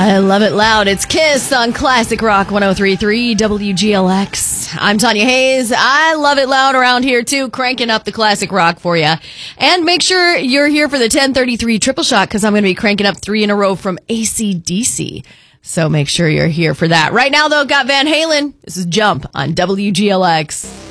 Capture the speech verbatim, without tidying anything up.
I love it loud. It's Kiss on Classic Rock one oh three point three W G L X. I'm Tanya Hayes. I love it loud around here, too, cranking up the classic rock for you. And make sure you're here for the ten thirty-three triple shot, because I'm going to be cranking up three in a row from A C D C. So make sure you're here for that. Right now, though, got Van Halen. This is Jump on W G L X.